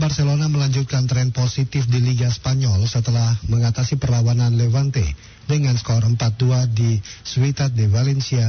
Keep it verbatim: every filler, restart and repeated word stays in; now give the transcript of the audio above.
Barcelona melanjutkan tren positif di Liga Spanyol setelah mengatasi perlawanan Levante dengan skor empat dua di Ciutat de Valencia